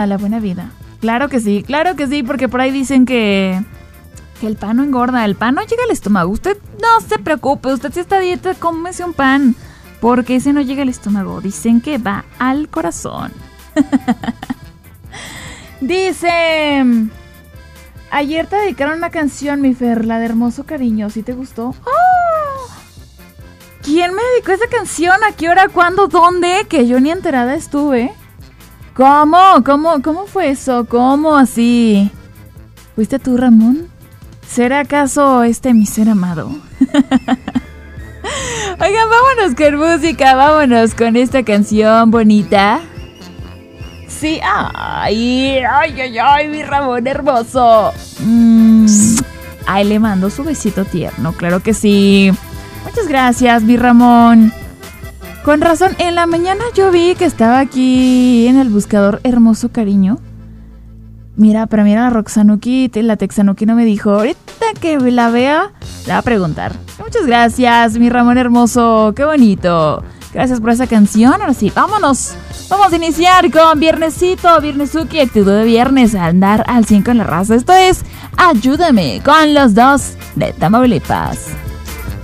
a la buena vida. Claro que sí, porque por ahí dicen que el pan no engorda, el pan no llega al estómago. Usted no se preocupe, usted si está a dieta, cómese un pan, porque ese no llega al estómago. Dicen que va al corazón. Dice, ayer te dedicaron una canción, mi Fer, la de Hermoso Cariño, ¿sí te gustó? ¡Oh! ¿Quién me dedicó esa canción? ¿A qué hora? ¿Cuándo? ¿Dónde? Que yo ni enterada estuve. ¿Cómo fue eso? ¿Cómo así? ¿Fuiste tú, Ramón? ¿Será acaso mi ser amado? Oigan, vámonos con música, vámonos con esta canción bonita. Sí, ay, mi Ramón hermoso. Ahí le mando su besito tierno, claro que sí. Muchas gracias, mi Ramón. Con razón, en la mañana yo vi que estaba aquí en el buscador Hermoso Cariño. Mira, pero mira, la Roxanuki, la Texanuki no me dijo. Ahorita que la vea, le va a preguntar. Muchas gracias, mi Ramón hermoso, qué bonito. Gracias por esa canción. Ahora sí, vámonos. Vamos a iniciar con Viernesito, Viernesuki, actitud de viernes, a andar al 100 con la raza. Esto es Ayúdame con los dos de Tamaulipas.